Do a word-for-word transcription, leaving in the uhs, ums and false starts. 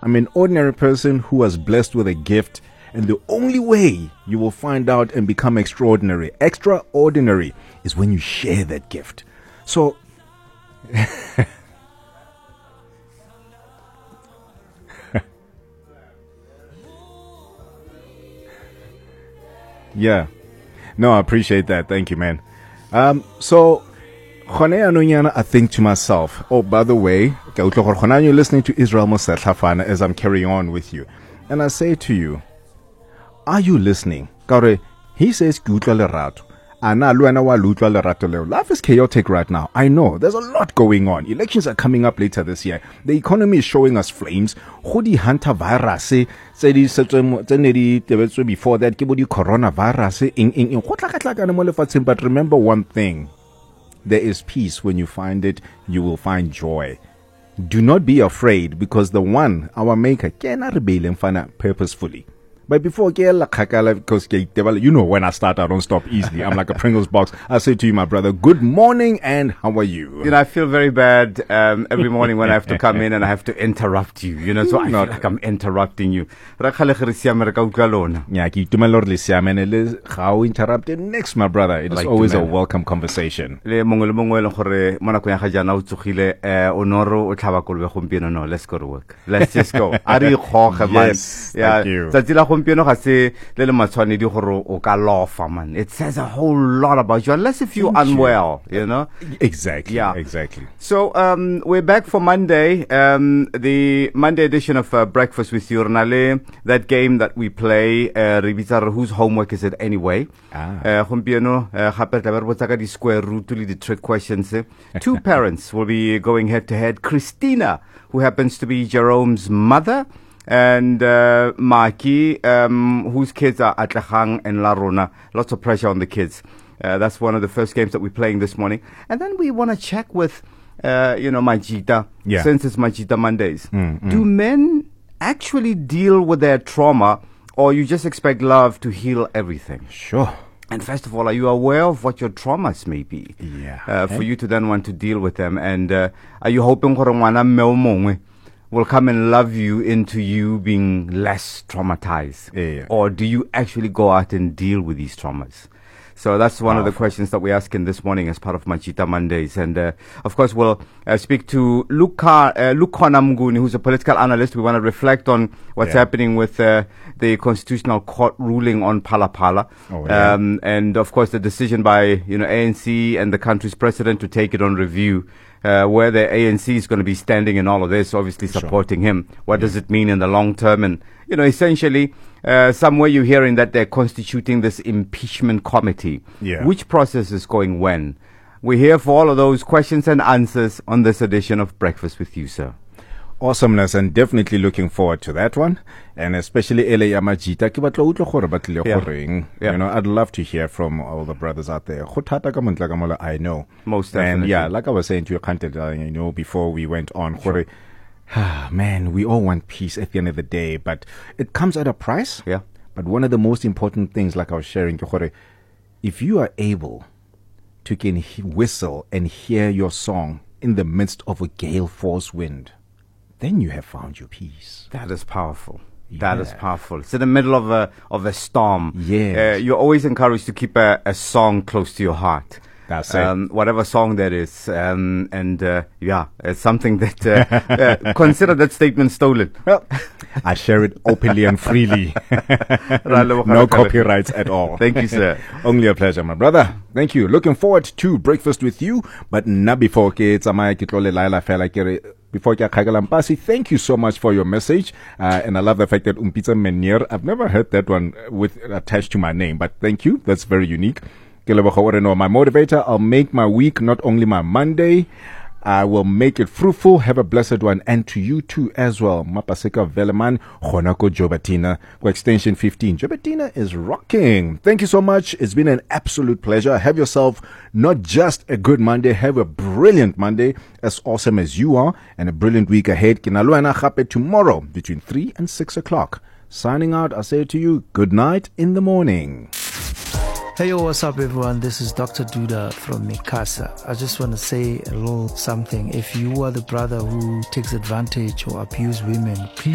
I'm an ordinary person who was blessed with a gift, and the only way you will find out and become extraordinary, extraordinary, is when you share that gift. So, yeah. No, I appreciate that. Thank you, man. Um, so, I think to myself, oh, by the way, you're listening to Israel Mosetlhafana as I'm carrying on with you. And I say to you, are you listening? He says, life is chaotic right now. I know. There's a lot going on. Elections are coming up later this year. The economy is showing us flames. Hudi hunter virus. Before that, coronavirus. But remember one thing. There is peace. When you find it, you will find joy. Do not be afraid, because the one, our maker, cannot rebel and find out purposefully. But before, because you know, when I start, I don't stop easily. I'm like a Pringles box. I say to you, my brother, good morning, and how are you? You know, I feel very bad um, every morning when I have to come in and I have to interrupt you. You know, so I feel like I'm interrupting you. Yeah, how interrupted next, my brother. It is like always a welcome conversation. Let's go to work. Let's just go. Yes, yeah. Thank you. It says a whole lot about you, unless if you're Thank unwell, you. you know. Exactly. Yeah. Exactly. So um, we're back for Monday, um, the Monday edition of uh, Breakfast with you, Renale. That game that we play, uh, whose homework is it anyway? Ah. The square root, the trick questions. Two parents will be going head to head. Christina, who happens to be Jerome's mother, and uh, Maki, um, whose kids are Atlahang and Larona. Lots of pressure on the kids. Uh, that's one of the first games that we're playing this morning. And then we want to check with, uh, you know, Majita, yeah. since it's Majita Mondays. Mm, mm. Do men actually deal with their trauma, or you just expect love to heal everything? Sure. And first of all, are you aware of what your traumas may be? Yeah. Uh, for you to then want to deal with them. And uh, are you hoping will come and love you into you being less traumatized? Yeah. Or do you actually go out and deal with these traumas? So that's one Powerful. of the questions that we're asking this morning as part of Majita Mondays. And, uh, of course, we'll uh, speak to Luka, uh, Lukhona Mnguni, who's a political analyst. We want to reflect on what's yeah. happening with uh, the Constitutional Court ruling on Phala Phala. Oh, yeah. um, and, of course, the decision by, you know, A N C and the country's president to take it on review. Uh, where the A N C is going to be standing in all of this, obviously supporting sure. him. What yeah. does it mean in the long term? And, you know, essentially, uh, somewhere you're hearing that they're constituting this impeachment committee. Yeah. Which process is going when? We're here for all of those questions and answers on this edition of Breakfast with You, sir. Awesomeness, and definitely looking forward to that one, and especially L A Yamajita. Yeah. You know, I'd love to hear from all the brothers out there. I know. Most definitely. And yeah, like I was saying to your content, you know, before we went on, sure. man, we all want peace at the end of the day, but it comes at a price. Yeah. But one of the most important things, like I was sharing, if you are able to can whistle and hear your song in the midst of a gale force wind, then you have found your peace. That is powerful. Yeah. That is powerful. It's in the middle of a of a storm. Yes. Uh, you're always encouraged to keep a, a song close to your heart. That's um, it. Whatever song that is. Um, and uh, yeah, it's something that, uh, uh, consider that statement stolen. Well, I share it openly and freely. No copyrights at all. Thank you, sir. Only a pleasure, my brother. Thank you. Looking forward to Breakfast with You. But not before it's Before Mpasi, thank you so much for your message. Uh, and I love the fact that Umpitsa Menir, I've never heard that one with attached to my name, but thank you. That's very unique. My motivator, I'll make my week, not only my Monday. I will make it fruitful. Have a blessed one. And to you too as well. Mapaseka Veleman, Honako Jobatina, for extension fifteen. Jobatina is rocking. Thank you so much. It's been an absolute pleasure. Have yourself not just a good Monday, have a brilliant Monday, as awesome as you are, and a brilliant week ahead. Kinaluana Khape tomorrow between three and six o'clock. Signing out, I say to you, good night in the morning. Hey, yo, what's up, everyone? This is Doctor Duda from Mikasa. I just want to say a little something. If you are the brother who takes advantage or abuse women, please